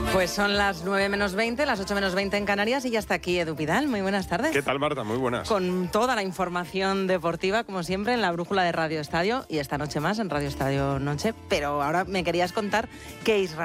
Pues son las 9 menos 20, las 8 menos 20 en Canarias y ya está aquí Edu Pidal. Muy buenas tardes. ¿Qué tal, Marta? Muy buenas. Con toda la información deportiva, como siempre, en la brújula de Radio Estadio y esta noche más en Radio Estadio Noche. Pero ahora me querías contar que Israel